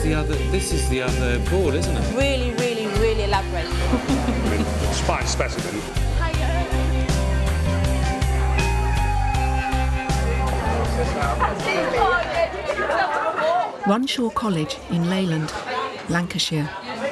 is the other board, isn't it? Really, really, really elaborate. Spine specimen. Runshaw College in Leyland, Lancashire.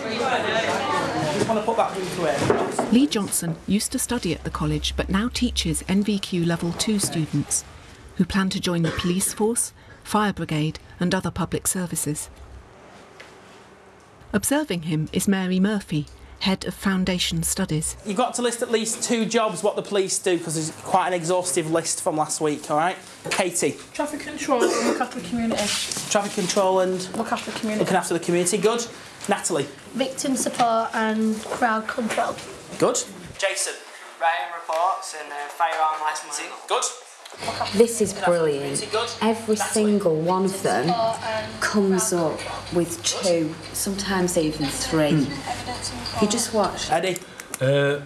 Lee Johnson used to study at the college but now teaches NVQ Level 2 students who plan to join the police force, fire brigade and other public services. Observing him is Mary Murphy, Head of Foundation Studies. You've got to list at least 2 jobs what the police do, because there's quite an exhaustive list from last week, all right? Katie? Traffic control and look after the community. Traffic control and... Look after the community. Looking after the community, good. Natalie? Victim support and crowd control. Good. Jason? Writing reports and firearm licensing. Good. This is brilliant. Every single one of them comes up with 2, sometimes even 3. You just watch. Eddie? So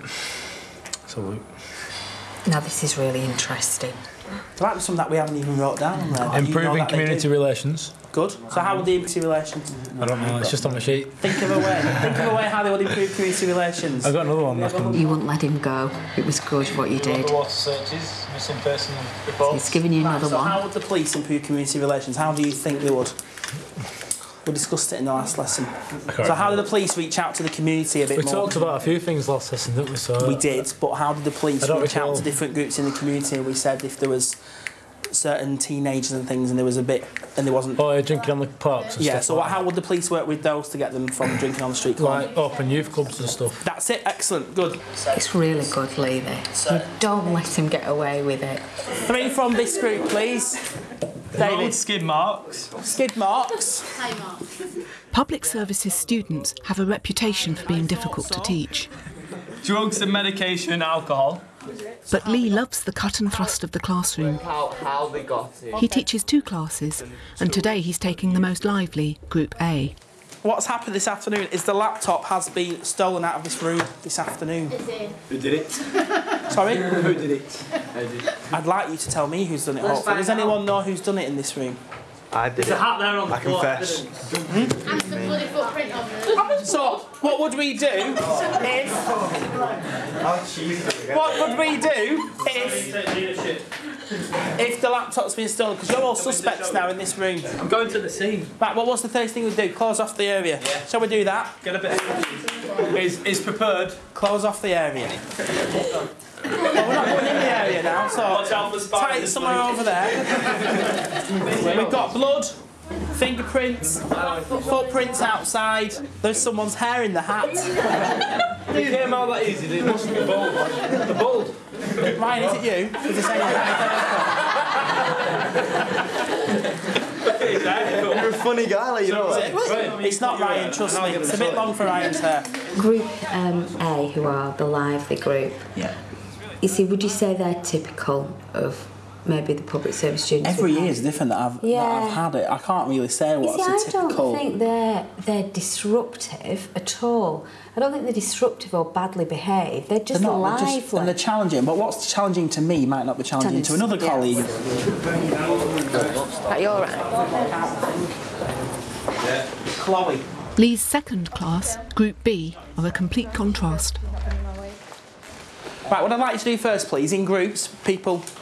now this is really interesting. There might be some that we haven't even wrote down on there. improving community relations. Good. So how would they improve relations? I don't know, it's just on the sheet. Think of a way. Think of a way how they would improve community relations. I've got another one. You wouldn't let him go. It was good what you did. Water searches, missing person reports. He's giving you another So one. how would the police improve community relations? How do you think they would? We discussed it in the last lesson. So how did the police reach out to the community a bit more? We talked about a few things last lesson, didn't we? So we did, but how did the police reach out to different groups in the community? We said if there was certain teenagers and things and there was a bit and there wasn't... Oh, drinking on the parks and stuff. So how would the police work with those to get them from drinking on the street? Like open youth clubs and stuff. That's it, excellent, good. It's really good, Lee, this. You don't let him get away with it. 3 from this group, please. David? Skid marks. Skid marks. Public services students have a reputation for being difficult to teach. Drugs and medication and alcohol. But Lee loves the cut and thrust of the classroom. How they got it. He teaches 2 classes, and today he's taking the most lively, Group A. What's happened this afternoon is the laptop has been stolen out of this room this afternoon. Who did it? Sorry? Who did it? I'd like you to tell me who's done it, hopefully. Does anyone know who's done it in this room? I did. There's a hat there on the floor. I confess. And some bloody footprint on it. So, what would we do if... What would we do if the laptop's been stolen? Because you're all suspects now in this room. I'm going to the scene. Right, well, what's the first thing we do? Close off the area. Yeah. Shall we do that? Get a bit of... Is prepared. Close off the area. Well, we're not going in the area now, so tie it somewhere over there. We've got blood, fingerprints, footprints outside. There's someone's hair in the hat. It came out that easy, it must be bald. The bald. Ryan, is it you? Is this You're a funny guy, like, you know. It's not Ryan, trust me. It's a bit long for Ryan's hair. Group A, who are the lively group. Yeah. You see, would you say they're typical of maybe the public service students? Every year is different that I've had it. I can't really say what's a typical... I don't think they're disruptive at all. I don't think they're disruptive or badly behaved. They're just lively. And they're challenging, but what's challenging to me might not be challenging to another colleague. Are you all right? Yeah. Chloe. Lee's second class, Group B, are a complete contrast. Right, what I'd like you to do first, please, in groups, people